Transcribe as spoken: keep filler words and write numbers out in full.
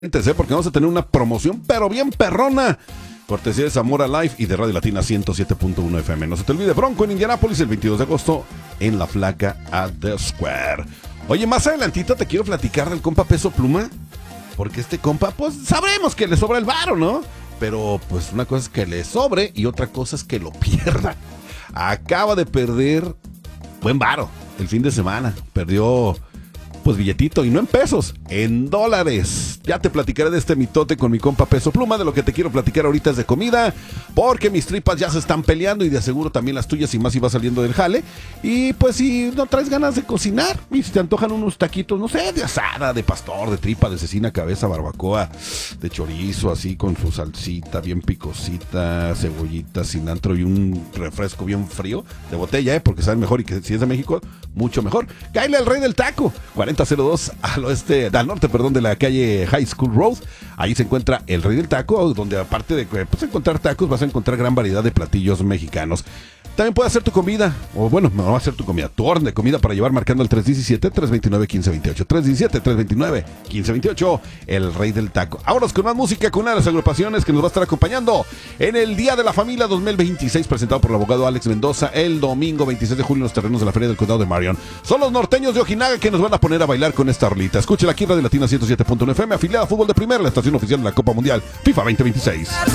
Porque vamos a tener una promoción, pero bien perrona. Cortesía de Zamora Live y de Radio Latina ciento siete punto uno F M. No se te olvide, Bronco en Indianápolis el veintidós de agosto en La Flaca at the Square. Oye, más adelantito te quiero platicar del compa Peso Pluma. Porque este compa, pues sabremos que le sobra el varo, ¿no? Pero pues una cosa es que le sobre y otra cosa es que lo pierda. Acaba de perder buen varo el fin de semana. Perdió pues billetito, y no en pesos, en dólares. Ya te platicaré de este mitote con mi compa Peso Pluma. De lo que te quiero platicar ahorita es de comida, porque mis tripas ya se están peleando y de seguro también las tuyas, y más si vas saliendo del jale. Y pues si no traes ganas de cocinar y si te antojan unos taquitos, no sé, de asada, de pastor, de tripa, de cecina, cabeza, barbacoa, de chorizo, así con su salsita bien picosita, cebollita, cilantro y un refresco bien frío de botella, ¿eh? Porque saben mejor, y que si es de México, mucho mejor. Cáele al Rey del Taco, cuarenta cero dos al oeste, al norte, perdón, de la calle High School Road. Ahí se encuentra el Rey del Taco, donde aparte de pues, encontrar tacos, vas a encontrar gran variedad de platillos mexicanos. También puedes hacer tu comida, o bueno, no va a hacer tu comida, tu orden de comida para llevar marcando el tres uno siete, tres dos nueve, uno cinco dos ocho. tres uno siete, tres dos nueve, uno cinco dos ocho, el Rey del Taco. Ahora con más música, con una de las agrupaciones que nos va a estar acompañando en el Día de la Familia dos mil veintiséis, presentado por el abogado Alex Mendoza, el domingo veintiséis de julio en los terrenos de la Feria del Condado de Marion. Son los norteños de Ojinaga que nos van a poner a bailar con esta rolita. Escúchela aquí en Radio Latina ciento siete punto uno F M, afiliada a Fútbol de Primera, la estación oficial de la Copa Mundial FIFA veinte veintiséis.